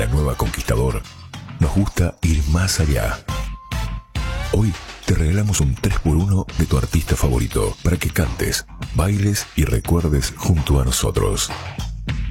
la nueva Conquistador, nos gusta ir más allá. Hoy te regalamos un 3x1 de tu artista favorito para que cantes, bailes y recuerdes junto a nosotros.